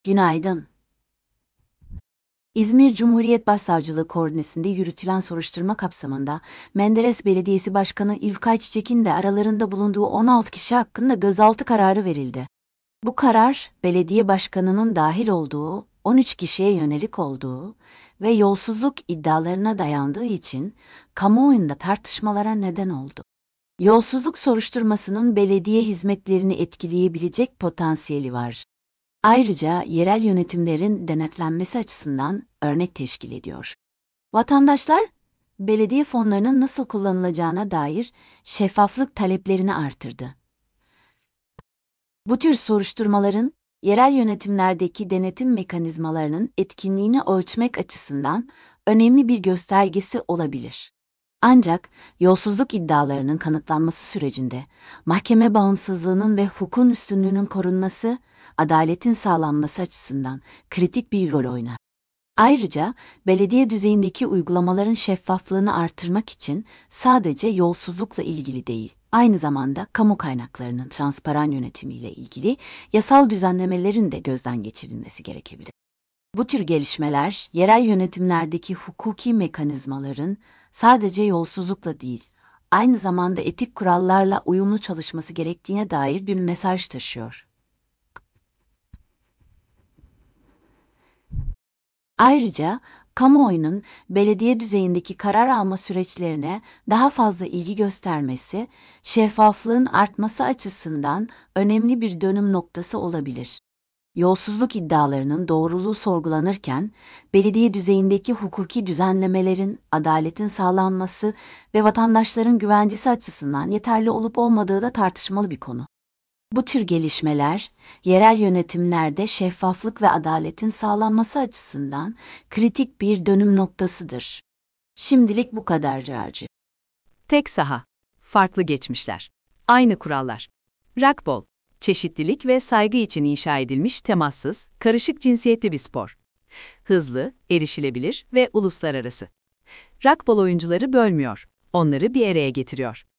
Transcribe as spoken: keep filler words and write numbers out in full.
Günaydın. İzmir Cumhuriyet Başsavcılığı koordinesinde yürütülen soruşturma kapsamında Menderes Belediyesi Başkanı İlkay Çiçek'in de aralarında bulunduğu on altı kişi hakkında gözaltı kararı verildi. Bu karar, belediye başkanının dahil olduğu on üç kişiye yönelik olduğu ve yolsuzluk iddialarına dayandığı için kamuoyunda tartışmalara neden oldu. Yolsuzluk soruşturmasının belediye hizmetlerini etkileyebilecek potansiyeli var. Ayrıca yerel yönetimlerin denetlenmesi açısından örnek teşkil ediyor. Vatandaşlar, belediye fonlarının nasıl kullanılacağına dair şeffaflık taleplerini artırdı. Bu tür soruşturmaların, yerel yönetimlerdeki denetim mekanizmalarının etkinliğini ölçmek açısından önemli bir göstergesi olabilir. Ancak yolsuzluk iddialarının kanıtlanması sürecinde mahkeme bağımsızlığının ve hukukun üstünlüğünün korunması, adaletin sağlanması açısından kritik bir rol oynar. Ayrıca belediye düzeyindeki uygulamaların şeffaflığını artırmak için sadece yolsuzlukla ilgili değil, aynı zamanda kamu kaynaklarının transparan yönetimiyle ilgili yasal düzenlemelerin de gözden geçirilmesi gerekebilir. Bu tür gelişmeler, yerel yönetimlerdeki hukuki mekanizmaların sadece yolsuzlukla değil, aynı zamanda etik kurallarla uyumlu çalışması gerektiğine dair bir mesaj taşıyor. Ayrıca, kamuoyunun belediye düzeyindeki karar alma süreçlerine daha fazla ilgi göstermesi, şeffaflığın artması açısından önemli bir dönüm noktası olabilir. Yolsuzluk iddialarının doğruluğu sorgulanırken, belediye düzeyindeki hukuki düzenlemelerin, adaletin sağlanması ve vatandaşların güvencesi açısından yeterli olup olmadığı da tartışmalı bir konu. Bu tür gelişmeler, yerel yönetimlerde şeffaflık ve adaletin sağlanması açısından kritik bir dönüm noktasıdır. Şimdilik bu kadar Raci. Tek saha, farklı geçmişler, aynı kurallar. Racquetball, çeşitlilik ve saygı için inşa edilmiş temassız, karışık cinsiyetli bir spor. Hızlı, erişilebilir ve uluslararası. Racquetball oyuncuları bölmüyor, onları bir araya getiriyor.